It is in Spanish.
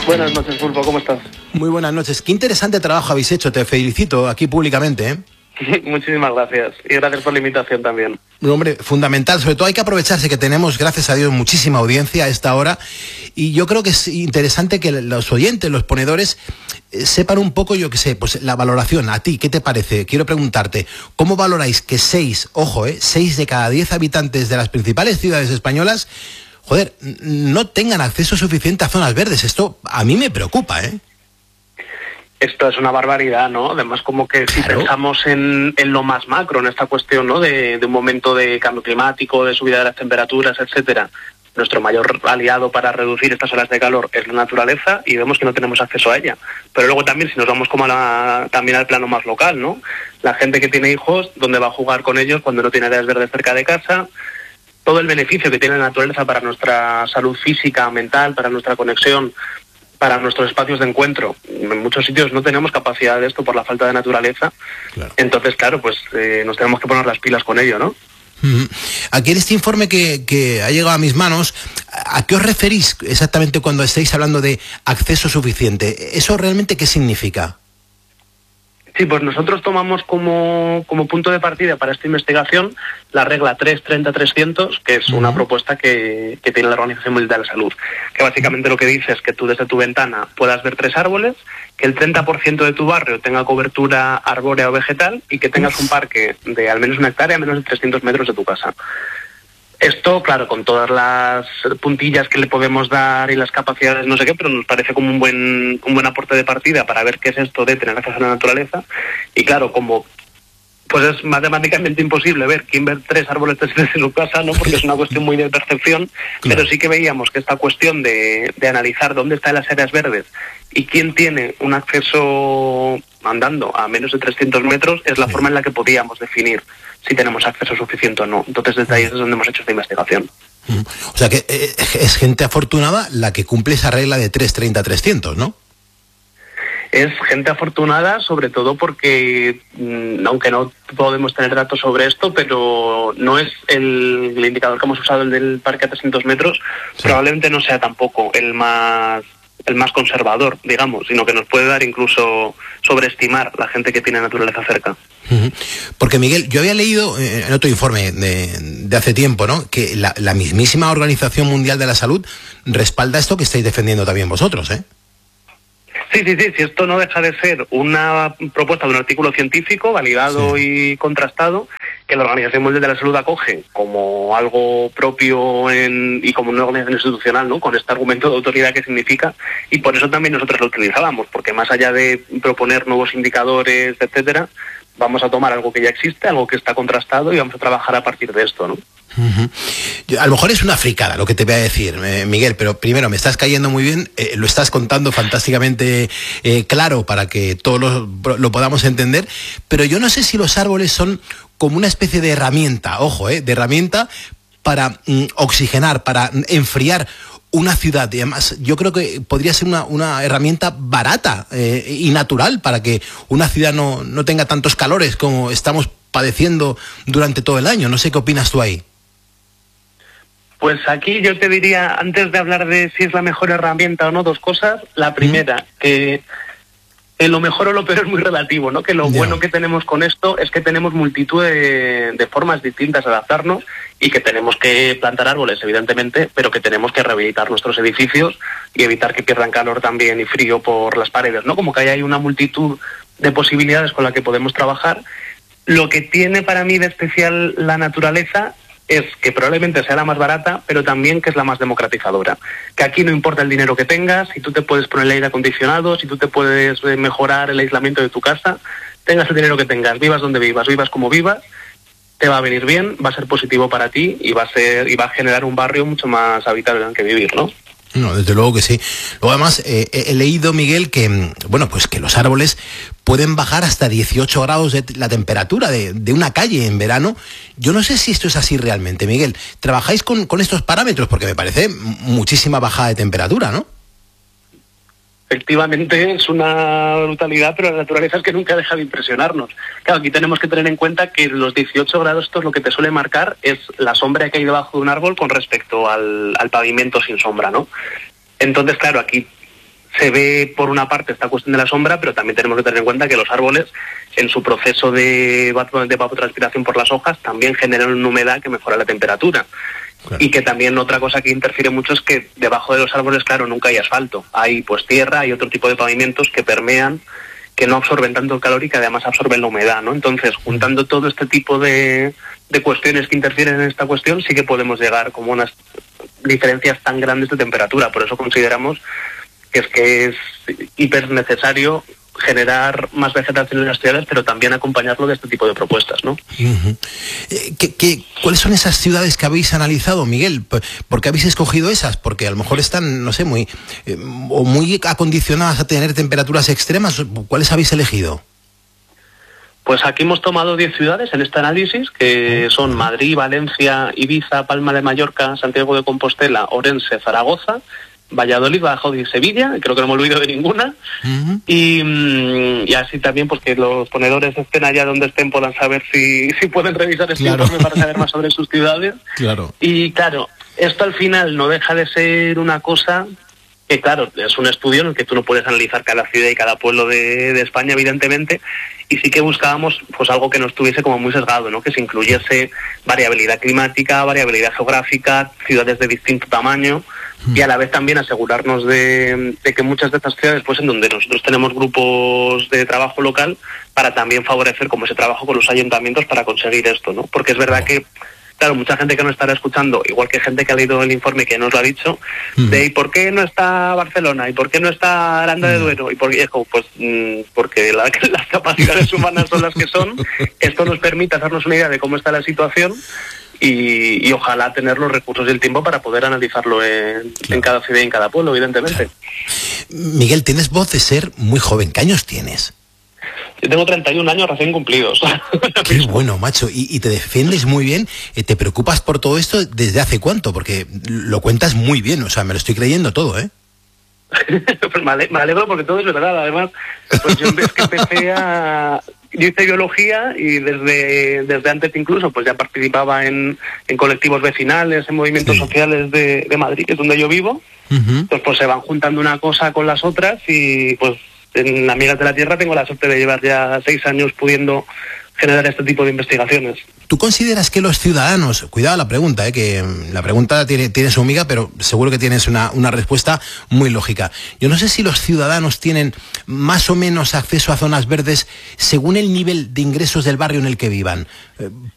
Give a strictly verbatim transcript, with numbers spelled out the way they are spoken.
Buenas noches, Pulpo, ¿cómo estás? Muy buenas noches. Qué interesante trabajo habéis hecho, te felicito aquí públicamente, ¿eh? Muchísimas gracias. Y gracias por la invitación también. Hombre, fundamental. Sobre todo hay que aprovecharse que tenemos, gracias a Dios, muchísima audiencia a esta hora. Y yo creo que es interesante que los oyentes, los ponedores, eh, sepan un poco, yo qué sé, pues la valoración. A ti, ¿qué te parece? Quiero preguntarte, ¿cómo valoráis que seis, ojo, eh, seis de cada diez habitantes de las principales ciudades españolas, joder, no tengan acceso suficiente a zonas verdes? Esto a mí me preocupa, ¿eh? Esto es una barbaridad, ¿no? Además, como que si Claro. pensamos en, en lo más macro, en esta cuestión, ¿no? De, de un momento de cambio climático, de subida de las temperaturas, etcétera. Nuestro mayor aliado para reducir estas olas de calor es la naturaleza y vemos que no tenemos acceso a ella. Pero luego también, si nos vamos como a la, también al plano más local, ¿no? La gente que tiene hijos, ¿dónde va a jugar con ellos cuando no tiene áreas verdes cerca de casa? Todo el beneficio que tiene la naturaleza para nuestra salud física, mental, para nuestra conexión, para nuestros espacios de encuentro. En muchos sitios no tenemos capacidad de esto por la falta de naturaleza. Claro. Entonces, claro, pues eh, nos tenemos que poner las pilas con ello, ¿no? Uh-huh. Aquí en este informe que, que ha llegado a mis manos, ¿a qué os referís exactamente cuando estáis hablando de acceso suficiente? ¿Eso realmente qué significa? Sí, pues nosotros tomamos como, como punto de partida para esta investigación la regla tres treinta trescientos, que es una uh-huh. propuesta que, que tiene la Organización Mundial de la Salud, que básicamente lo que dice es que tú desde tu ventana puedas ver tres árboles, que el treinta por ciento de tu barrio tenga cobertura arbórea o vegetal y que tengas un parque de al menos una hectárea a menos de trescientos metros de tu casa. Esto, claro, con todas las puntillas que le podemos dar y las capacidades, no sé qué, pero nos parece como un buen un buen aporte de partida para ver qué es esto de tener acceso a la naturaleza. Y claro, como pues es matemáticamente imposible ver quién ve tres árboles en su casa, ¿no? Porque es una cuestión muy de percepción, claro. Pero sí que veíamos que esta cuestión de, de analizar dónde están las áreas verdes y quién tiene un acceso andando a menos de trescientos metros es la sí. forma en la que podíamos definir si tenemos acceso suficiente o no. Entonces desde ahí es donde hemos hecho esta investigación. O sea que eh, es gente afortunada la que cumple esa regla de tres treinta trescientos, ¿no? Es gente afortunada, sobre todo porque, mmm, aunque no podemos tener datos sobre esto, pero no es el, el indicador que hemos usado, el del parque a trescientos metros, sí. probablemente no sea tampoco el más el más conservador, digamos, sino que nos puede dar incluso sobreestimar la gente que tiene naturaleza cerca. Uh-huh. Porque, Miguel, yo había leído eh, en otro informe de, de hace tiempo, ¿no?, que la, la mismísima Organización Mundial de la Salud respalda esto que estáis defendiendo también vosotros, ¿eh? Sí, sí, sí, si esto no deja de ser una propuesta de un artículo científico validado sí. y contrastado, que la Organización Mundial de la Salud acoge como algo propio en, y como una organización institucional, ¿no?, con este argumento de autoridad que significa, y por eso también nosotros lo utilizábamos, porque más allá de proponer nuevos indicadores, etcétera, vamos a tomar algo que ya existe, algo que está contrastado y vamos a trabajar a partir de esto, ¿no? Uh-huh. Yo, a lo mejor es una fricada lo que te voy a decir, eh, Miguel, pero primero me estás cayendo muy bien, eh, lo estás contando fantásticamente eh, claro para que todos lo, lo podamos entender, pero yo no sé si los árboles son como una especie de herramienta, ojo, eh, de herramienta para mm, oxigenar, para enfriar una ciudad. Y además yo creo que podría ser una, una herramienta barata eh, y natural para que una ciudad no, no tenga tantos calores como estamos padeciendo durante todo el año. No sé qué opinas tú ahí. Pues aquí yo te diría, antes de hablar de si es la mejor herramienta o no, dos cosas. La primera, ¿Mm? que eh, lo mejor o lo peor es muy relativo, ¿no? Que lo yeah. bueno que tenemos con esto es que tenemos multitud de, de formas distintas de adaptarnos y que tenemos que plantar árboles, evidentemente, pero que tenemos que rehabilitar nuestros edificios y evitar que pierdan calor también y frío por las paredes, ¿no? Como que ahí hay una multitud de posibilidades con la que podemos trabajar. Lo que tiene para mí de especial la naturaleza es que probablemente sea la más barata, pero también que es la más democratizadora. Que aquí no importa el dinero que tengas, si tú te puedes poner el aire acondicionado, si tú te puedes mejorar el aislamiento de tu casa, tengas el dinero que tengas, vivas donde vivas, vivas como vivas, te va a venir bien, va a ser positivo para ti y va a ser y va a generar un barrio mucho más habitable en el que vivir, ¿no? No, desde luego que sí. Luego además eh, he leído, Miguel, que bueno, pues que los árboles pueden bajar hasta dieciocho grados de la temperatura de, de una calle en verano. Yo no sé si esto es así realmente, Miguel. ¿Trabajáis con, con estos parámetros? Porque me parece muchísima bajada de temperatura, ¿no? Efectivamente es una brutalidad, pero la naturaleza es que nunca deja de impresionarnos. Claro, aquí tenemos que tener en cuenta que los dieciocho grados, esto es lo que te suele marcar, es la sombra que hay debajo de un árbol con respecto al, al pavimento sin sombra, ¿no? Entonces, claro, aquí se ve por una parte esta cuestión de la sombra, pero también tenemos que tener en cuenta que los árboles, en su proceso de, de evapotranspiración por las hojas, también generan una humedad que mejora la temperatura. Claro. Y que también otra cosa que interfiere mucho es que debajo de los árboles, claro, nunca hay asfalto. Hay pues tierra, hay otro tipo de pavimentos que permean, que no absorben tanto el calor y que además absorben la humedad, ¿no? Entonces, juntando todo este tipo de, de cuestiones que interfieren en esta cuestión, sí que podemos llegar como unas diferencias tan grandes de temperatura. Por eso consideramos que es que es hiper necesario generar más vegetación en las ciudades, pero también acompañarlo de este tipo de propuestas, ¿no? Uh-huh. eh, ¿qué, qué, ¿Cuáles son esas ciudades que habéis analizado, Miguel? ¿Por qué habéis escogido esas? Porque a lo mejor están, no sé, muy eh, o muy acondicionadas a tener temperaturas extremas. ¿Cuáles habéis elegido? Pues aquí hemos tomado diez ciudades en este análisis, que son Madrid, Valencia, Ibiza, Palma de Mallorca, Santiago de Compostela, Orense, Zaragoza, Valladolid, Badajoz y Sevilla, creo que no me olvido de ninguna, uh-huh. y, y así también pues que los ponedores estén allá donde estén puedan saber si, si pueden revisar este claro. informe para saber más sobre sus ciudades. Claro. Y claro, esto al final no deja de ser una cosa que claro, es un estudio en el que tú no puedes analizar cada ciudad y cada pueblo de, de España, evidentemente, y sí que buscábamos pues algo que no estuviese como muy sesgado, ¿no? Que se incluyese variabilidad climática, variabilidad geográfica, ciudades de distinto tamaño, y a la vez también asegurarnos de, de que muchas de estas ciudades, pues en donde nosotros tenemos grupos de trabajo local, para también favorecer como ese trabajo con los ayuntamientos para conseguir esto, ¿no? Porque es verdad que, claro, mucha gente que nos estará escuchando, igual que gente que ha leído el informe que nos lo ha dicho, uh-huh. de ¿y por qué no está Barcelona? ¿Y por qué no está Aranda de Duero? ¿Y por qué? Pues mmm, porque la, las capacidades humanas son las que son. Esto nos permite hacernos una idea de cómo está la situación y, y ojalá tener los recursos y el tiempo para poder analizarlo en, claro. en cada ciudad y en cada pueblo, evidentemente. Claro. Miguel, tienes voz de ser muy joven. ¿Qué años tienes? Yo tengo treinta y un años recién cumplidos. Qué bueno, macho. Y, y te defiendes muy bien. ¿Te preocupas por todo esto desde hace cuánto? Porque lo cuentas muy bien. O sea, me lo estoy creyendo todo, ¿eh? Pues me alegro porque todo es verdad. Además, pues yo es que empecé a... Yo hice biología y desde, desde antes incluso pues ya participaba en, en colectivos vecinales, en movimientos sí. sociales de, de Madrid, que es donde yo vivo. Uh-huh. Entonces pues se van juntando una cosa con las otras y pues en Amigas de la Tierra tengo la suerte de llevar ya seis años pudiendo generar este tipo de investigaciones. ¿Tú consideras que los ciudadanos, cuidado la pregunta, eh, que la pregunta tiene, tiene su miga, pero seguro que tienes una, una respuesta muy lógica. Yo no sé si los ciudadanos tienen más o menos acceso a zonas verdes según el nivel de ingresos del barrio en el que vivan.